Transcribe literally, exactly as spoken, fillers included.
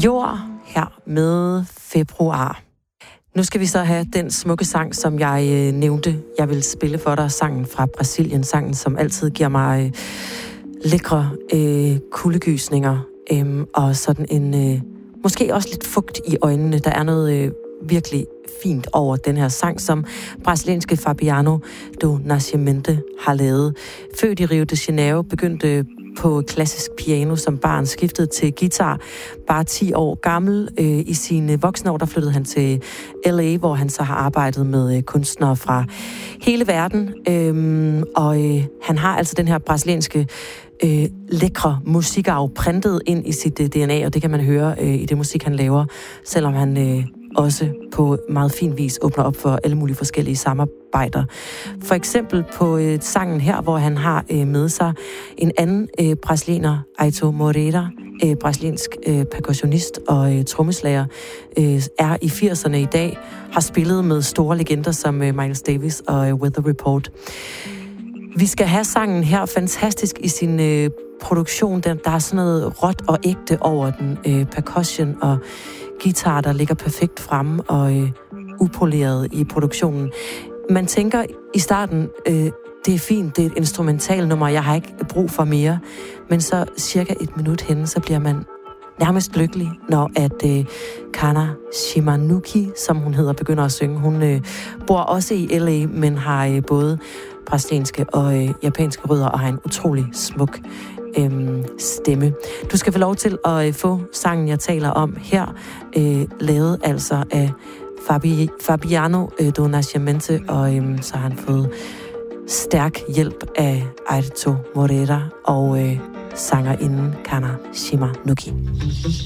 Jord her med Februar. Nu skal vi så have den smukke sang, som jeg øh, nævnte, jeg vil spille for dig. Sangen fra Brasilien, sangen, som altid giver mig øh, lækre øh, kuldegysninger. Øh, og sådan en, øh, måske også lidt fugt i øjnene. Der er noget øh, virkelig fint over den her sang, som brasilianske Fabiano do Nascimento har lavet. Født i Rio de Janeiro, begyndte på klassisk piano som barn, skiftede til guitar, bare ti år gammel. Øh, I sine voksne år, der flyttede han til L A, hvor han så har arbejdet med øh, kunstnere fra hele verden. Øh, og øh, han har altså den her brasilianske øh, lækre musikarv printet ind i sit øh, D N A, og det kan man høre øh, i det musik, han laver, selvom han øh, også på meget fin vis åbner op for alle mulige forskellige samarbejder. For eksempel på øh, sangen her, hvor han har øh, med sig en anden øh, brasilianer, Aito Moreira, øh, brasiliansk øh, percussionist og øh, trommeslager, øh, er i firserne i dag, har spillet med store legender som øh, Miles Davis og øh, Weather Report. Vi skal have sangen her fantastisk i sin øh, produktion. Der, der er sådan noget råt og ægte over den. Øh, percussion og guitar, der ligger perfekt fremme og øh, upoleret i produktionen. Man tænker i starten, øh, det er fint, det er et instrumentalnummer, jeg har ikke brug for mere. Men så cirka et minut henne, så bliver man nærmest lykkelig, når at øh, Kana Shimanuki, som hun hedder, begynder at synge. Hun øh, bor også i L A, men har øh, både brasilianske og øh, japanske rødder og har en utrolig smuk Øhm, stemme. Du skal få lov til at øh, få sangen, jeg taler om her, øh, lavet altså af Fabi, Fabiano øh, do Nascimento, og øh, så har han fået stærk hjælp af Aito Moreira og øh, sangerinden Kana Shimanuki.